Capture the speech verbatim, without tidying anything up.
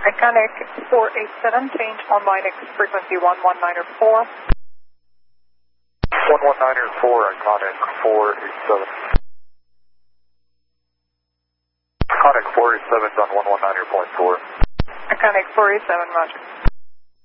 Iconic four eight seven, change on Linux frequency one one nine four. one one nine four, Iconic four eight seven. Iconic four eight seven on one one nine point four. Iconic four eight seven, roger.